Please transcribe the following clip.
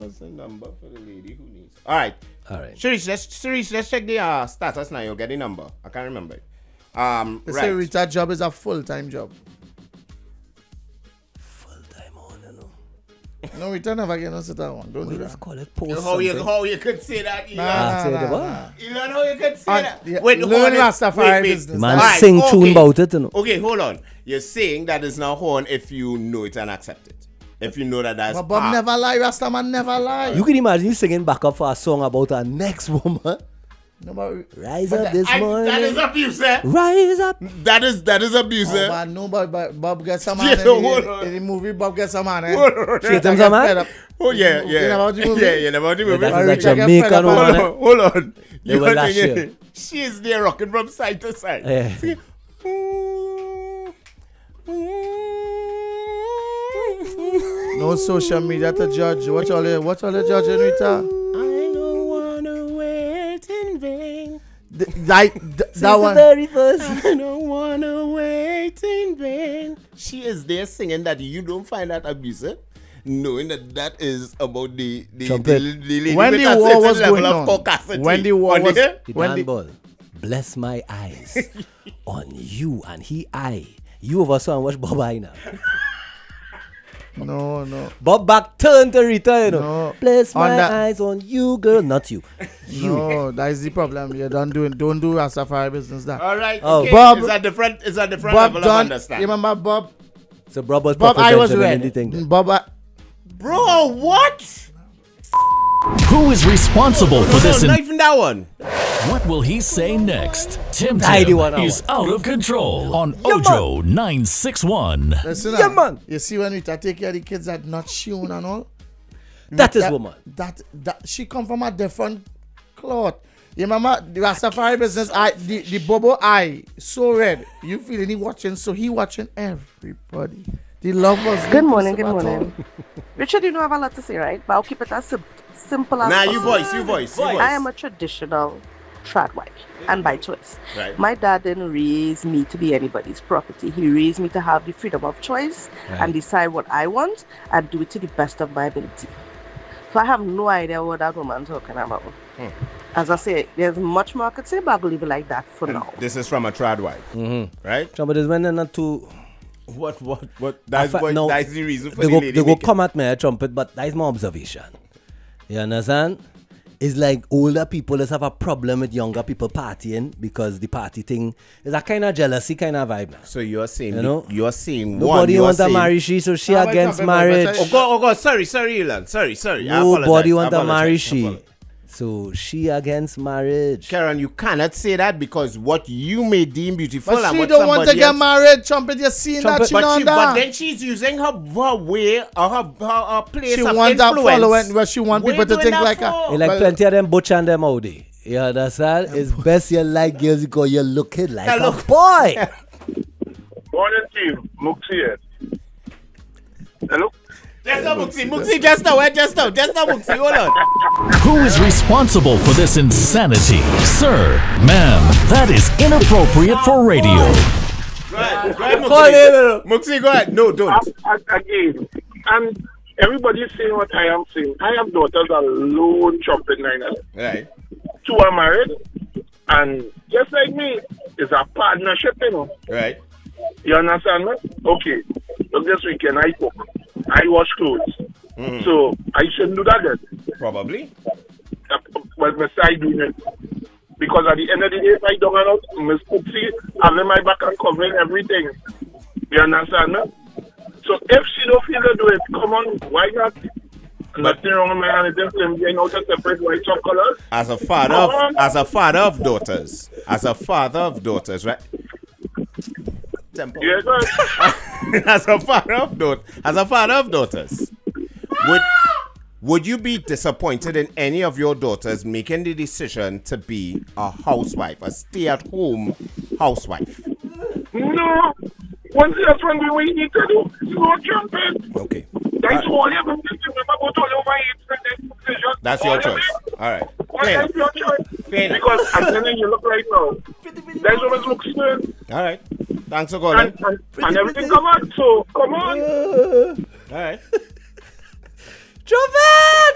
What's the number for the lady who needs? All right. Shirish, let's check the status now. You'll get the number. I can't remember it. They say Rita job is a full-time job. Full-time on, you know. No, Rita never get no sit down. Don't do Let's that. call it post How you could say that? Elon? Nah. Elon, how you could say that? Yeah, Wait, learn hold on. Rastafari Wait. business. Man, Alright, sing tune okay. about it, you know. Okay, hold on. You're saying that is now horn if you know it and accept it. If you know that that's But Bob never lie. Rastaman never lie. You can imagine you singing back up for a song about our next woman. No, but Rise up this morning. That is abuse, eh? Rise up. That is abuse, eh? but no, but Bob gets some man Yeah, hold on. in the movie. Bob gets some man. Shit, them some man? Oh yeah. You know about the movie? Yeah, about the movie. That Or is a Richard get Jamaican fed up woman. eh? Hold on. They were last thinking year. she is there rocking from side to side. Eh. See? No social media to judge. What all you judging, Rita? I don't wanna wait in vain. That one. 31st. I don't wanna wait in vain. She is there singing that you don't find that abusive, knowing that is about the Trumpet. lady When with the a war certain was level going of on. caucasity When the war on was- there. The When Dan the- Ball. Bless my eyes on you and he I. You over so and watch Bob I now. No. Bob back turn to Rita, you know. No. Bless On my that- eyes on you, girl, not you. No, that is the problem. You don't do Rastafari business that. All right. Oh, Okay. Bob- It's a different Bob level of done. You understanding. remember Bob? So Bob was Bob, I was representing red. anything. Bob, Bro, what? Who is responsible for this? Not even that one. What will he say next? Tim Tidy one hour. is out of control on Ojo 961. listen, Yeah, man. You see when we take care of the kids that not shown and all. That is woman. That she come from a different cloth. You remember the Rastafari business? The Bobo eye so red. You feeling he watching? So he watching everybody. The love was. Good morning. Richard, you know I have a lot to say, right? But I'll keep it as simple as Nah, possible. you voice. I am a traditional trad wife, and by choice. Right. My dad didn't raise me to be anybody's property. He raised me to have the freedom of choice and decide what I want and do it to the best of my ability. So I have no idea what that woman's talking about. As I say, there's much more I could say, but I'll leave it like that for now. This is from a trad wife, right? But is when they're not too. What? That's no, that's the reason for they the go, lady they go making- come at me a trumpet, but that is my observation. You understand? It's like older people just have a problem with younger people partying because the party thing is a kind of jealousy kind of vibe now. So you're saying, You know? you're saying Nobody you're wants to saying- marry she, so she No, but against it's not- marriage. but- Oh God, sorry, Elan. Sorry. I Nobody apologize. want to I marry apologize. she. So she against marriage. Karen, you cannot say that because what you may deem beautiful But and she what don't want to somebody get else- married. Trumpet, you seen Trumpet, that? She But, know but that. then she's using her way or her place She of want that influence. following where she want What people you to doing think that like her. for? You like Well- plenty of them butch and them Audi. You understand? It's best you like girls because you're looking like Now a look. boy. Morning team, Muxi here. Hello? Just now, Muxi, just now, Muxi, hold on. Who is responsible for this insanity? Sir, ma'am, that is inappropriate for radio. Go ahead, Muxi, go ahead. No, don't. Again, and everybody's saying what I am saying. I have daughters alone trumpet 911. Right. 2 are married, and just like me, it's a partnership, you know. Right. You understand me? Okay. Look, this weekend I cook. I wash clothes. So I shouldn't do that then. Probably. But my side doing it. Because at the end of the day, if I don't know, Miss Cooksy having my back and covering everything. You understand me? So if she don't feel to do it, come on, why not? Nothing wrong with my hand, it's just getting out of separate white of colors. As a father of daughters, right? Temple. Yes, sir. as a father of daughters, would you be disappointed in any of your daughters making the decision to be a housewife, a stay-at-home housewife? No. That's when we need to do. No jumping. Okay. That's all you have to remember about all over it. That's your choice. All right. Fair That's your choice. Fair enough. Because I'm telling you, look right now. That's what it looks like. All right. Thanks for calling. And everything come out, so come on. All right. Trumpet!